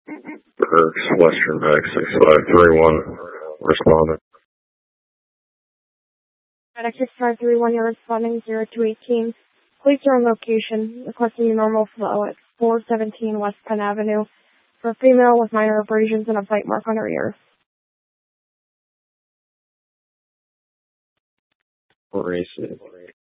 Berks, Western Max 6531, respondent. FedEx 6531, you're responding 0218. Please your own location, requesting a normal flow at 417 West Penn Avenue for a female with minor abrasions and a bite mark on her ear. Racing.